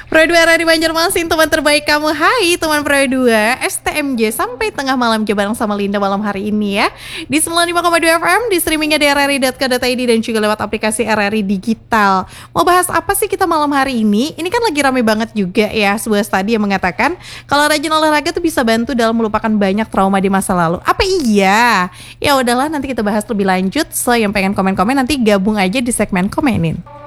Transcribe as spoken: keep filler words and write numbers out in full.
Pro dua R R I Banjarmasin, teman terbaik kamu. Hai teman Pro dua S T M J sampai tengah malam juga bareng sama Linda malam hari ini ya. Di sembilan puluh lima koma dua F M, di streamingnya di r r i dot co dot i d dan juga lewat aplikasi R R I Digital. Mau bahas apa sih kita malam hari ini? Ini kan lagi rame banget juga ya, sebuah studi yang mengatakan kalau rajin olahraga tuh bisa bantu dalam melupakan banyak trauma di masa lalu. Apa iya? Ya udahlah, nanti kita bahas lebih lanjut. So yang pengen komen-komen nanti gabung aja di segmen komenin.